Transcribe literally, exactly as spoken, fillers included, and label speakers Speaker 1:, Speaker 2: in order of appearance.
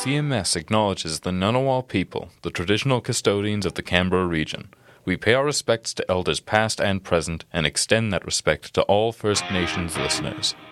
Speaker 1: C M S acknowledges the Ngunnawal people, the traditional custodians of the Canberra region. We pay our respects to elders past and present and extend that respect to all First Nations listeners.